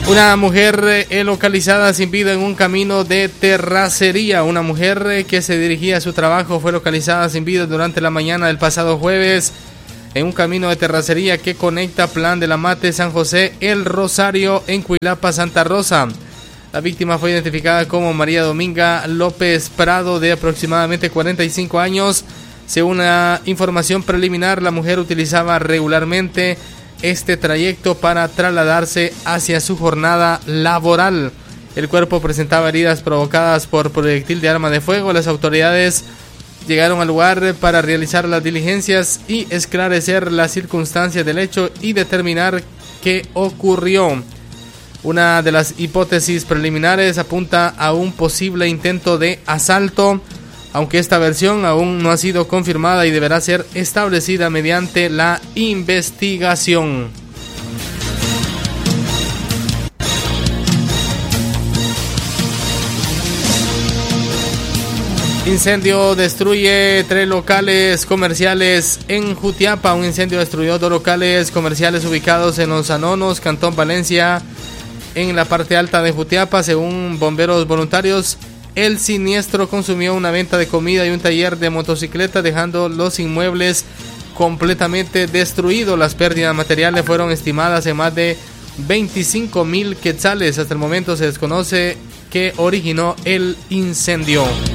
Una mujer localizada sin vida en un camino de terracería. Una mujer que se dirigía a su trabajo fue localizada sin vida durante la mañana del pasado jueves en un camino de terracería que conecta Plan de la Mate, San José, El Rosario, en Cuilapa, Santa Rosa. La víctima fue identificada como María Dominga López Prado, de aproximadamente 45 años. Según la información preliminar, la mujer utilizaba regularmente este trayecto para trasladarse hacia su jornada laboral. El cuerpo presentaba heridas provocadas por proyectil de arma de fuego. Las autoridades llegaron al lugar para realizar las diligencias y esclarecer las circunstancias del hecho y determinar qué ocurrió. Una de las hipótesis preliminares apunta a un posible intento de asalto, aunque esta versión aún no ha sido confirmada y deberá ser establecida mediante la investigación. Incendio destruye 3 locales comerciales en Jutiapa. Un incendio destruyó 2 locales comerciales ubicados en Los Anonos, Cantón Valencia, en la parte alta de Jutiapa. Según bomberos voluntarios, el siniestro consumió una venta de comida y un taller de motocicleta, dejando los inmuebles completamente destruidos. Las pérdidas materiales fueron estimadas en más de 25,000 quetzales. Hasta el momento se desconoce qué originó el incendio.